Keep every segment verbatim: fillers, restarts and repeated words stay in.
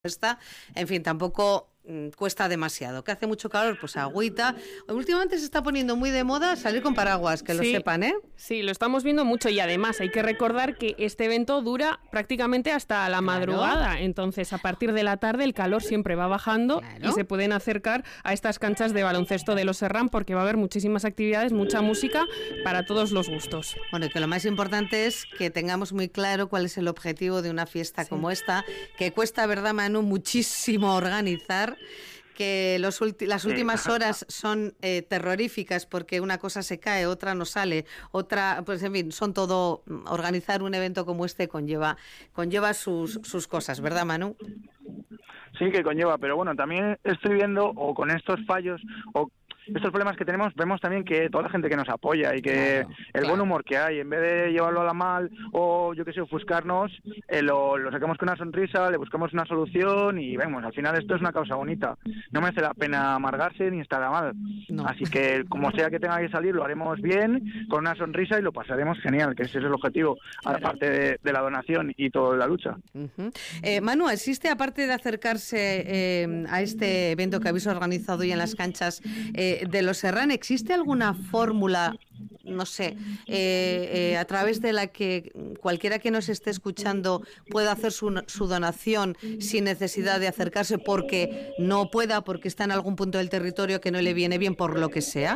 Está, en fin, tampoco mm, cuesta demasiado. ¿Que hace mucho calor? Pues agüita. Últimamente se está poniendo muy de moda salir con paraguas, que lo Sí, sepan, ¿eh? Sí, lo estamos viendo mucho y además hay que recordar que este evento dura prácticamente hasta la Claro. madrugada. Entonces, a partir de la tarde el calor siempre va bajando Claro. y se pueden acercar a estas canchas de baloncesto de los Serrán porque va a haber muchísimas actividades, mucha música para todos los gustos. Bueno, y que lo más importante es que tengamos muy claro cuál es el objetivo de una fiesta Sí. como esta, que cuesta, ¿verdad, Manu?, muchísimo organizar, que los ulti- las últimas horas son eh, terroríficas porque una cosa se cae, otra no sale, otra, pues en fin, son todo, organizar un evento como este conlleva, conlleva sus, sus cosas, ¿verdad, Manu? Sí, que conlleva, pero bueno, también estoy viendo, o con estos fallos, o estos problemas que tenemos, vemos también que toda la gente que nos apoya y que Claro, el claro. buen humor que hay, en vez de llevarlo a la mal o yo qué sé, ofuscarnos, eh, lo, lo sacamos con una sonrisa, le buscamos una solución y vemos, al final esto es una causa bonita. No merece la pena amargarse ni estar a mal. No. Así que como sea que tenga que salir, lo haremos bien, con una sonrisa y lo pasaremos genial, que ese es el objetivo, aparte de, de la donación y toda la lucha. Uh-huh. Eh, Manu, ¿existe, aparte de acercarse eh, a este evento que habéis organizado hoy en las canchas eh, de los Serrán, ¿existe alguna fórmula, no sé, eh, eh, a través de la que cualquiera que nos esté escuchando pueda hacer su, su donación sin necesidad de acercarse porque no pueda, porque está en algún punto del territorio que no le viene bien, por lo que sea?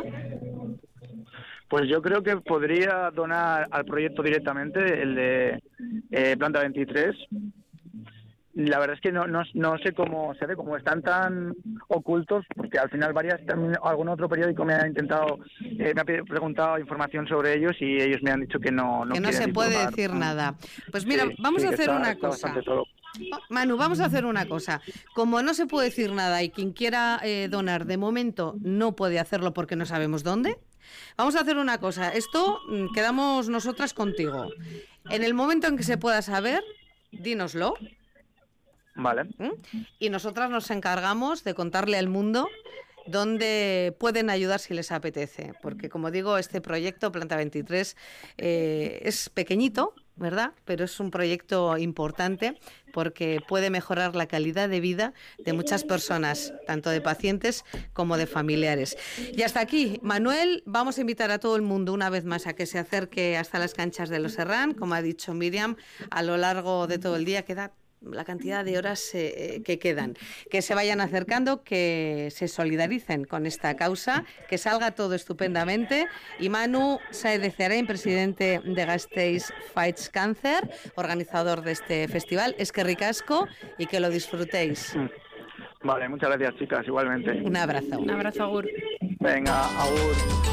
Pues yo creo que podría donar al proyecto directamente, el de eh, Planta veintitrés. La verdad es que no, no, no sé cómo se ve, como están tan ocultos, porque al final varias, también algún otro periódico me ha intentado, eh, me ha preguntado información sobre ellos y ellos me han dicho que no, no que no quieren se puede informar. decir nada. Pues mira, Sí, vamos sí, a que hacer está- una está cosa. bastante todo. Manu, vamos a hacer una cosa. Como no se puede decir nada y quien quiera eh, donar de momento no puede hacerlo porque no sabemos dónde, vamos a hacer una cosa. Esto mm, quedamos nosotras contigo. En el momento en que se pueda saber, dínoslo. Vale. ¿Mm? Y nosotras nos encargamos de contarle al mundo dónde pueden ayudar si les apetece, porque como digo, este proyecto Planta veintitrés eh, es pequeñito, ¿verdad? Pero es un proyecto importante porque puede mejorar la calidad de vida de muchas personas, tanto de pacientes como de familiares. Y hasta aquí, Manuel, vamos a invitar a todo el mundo una vez más a que se acerque hasta las canchas de los Serrán, como ha dicho Miriam, a lo largo de todo el día queda la cantidad de horas eh, que quedan, que se vayan acercando, que se solidaricen con esta causa, que salga todo estupendamente. Y Manu Sáez de Cerén, presidente de Gasteiz Fights Cancer, organizador de este festival, es que ricasco y que lo disfrutéis. Vale, muchas gracias, chicas, igualmente. Un abrazo. Un abrazo, Agur. Venga, agur.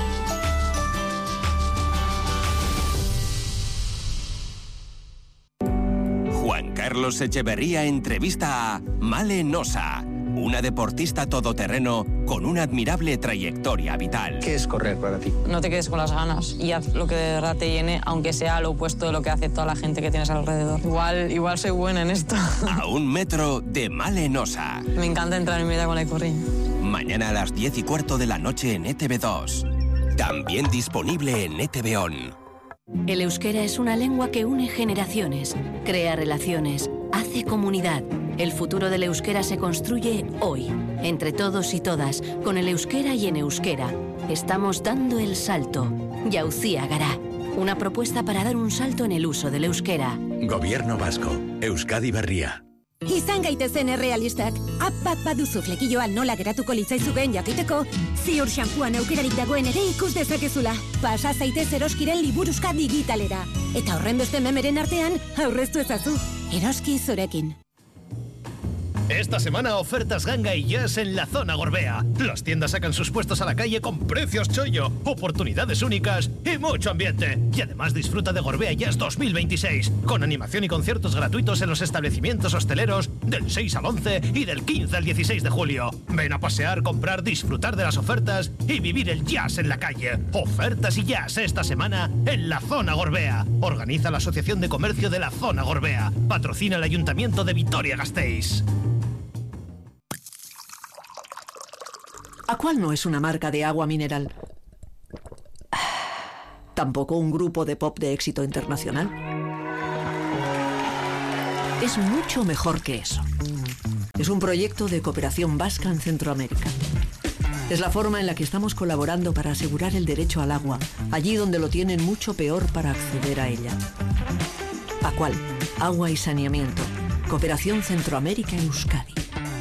Juan Carlos Echeverría entrevista a Male Nosa, una deportista todoterreno con una admirable trayectoria vital. ¿Qué es correr para ti? No te quedes con las ganas y haz lo que de verdad te llene, aunque sea lo opuesto de lo que hace toda la gente que tienes alrededor. Igual, igual soy buena en esto. A un metro de Male Nosa. Me encanta entrar en mi vida con la Icorri. Mañana a las diez y cuarto de la noche en E T V dos. También disponible en E T V On. El euskera es una lengua que une generaciones, crea relaciones, hace comunidad. El futuro del euskera se construye hoy, entre todos y todas, con el euskera y en euskera. Estamos dando el salto. Jauzia gara. Una propuesta para dar un salto en el uso del euskera. Gobierno Vasco. Euskadi Berria. Izan gaitezen errealistak, app bat baduzu flekilloan nola geratuko litzaizukeen jakiteko, ziur xampuan aukerarik dagoen ere ikus dezakezula. Pasa zaitez eroskiren liburuzka digitalera. Eta horren beste memeren artean, aurreztu ezazu. Eroski zurekin. Esta semana ofertas Ganga y Jazz en la zona Gorbea. Las tiendas sacan sus puestos a la calle con precios chollo, oportunidades únicas y mucho ambiente. Y además disfruta de Gorbea Jazz dos mil veintiséis, con animación y conciertos gratuitos en los establecimientos hosteleros del seis al once y del quince al dieciséis de julio. Ven a pasear, comprar, disfrutar de las ofertas y vivir el jazz en la calle. Ofertas y jazz esta semana en la zona Gorbea. Organiza la Asociación de Comercio de la zona Gorbea. Patrocina el Ayuntamiento de Vitoria-Gasteiz. ¿A cuál no es una marca de agua mineral? Tampoco un grupo de pop de éxito internacional. Es mucho mejor que eso. Es un proyecto de cooperación vasca en Centroamérica. Es la forma en la que estamos colaborando para asegurar el derecho al agua, allí donde lo tienen mucho peor para acceder a ella. ¿A cuál? Agua y saneamiento. Cooperación Centroamérica-Euskadi.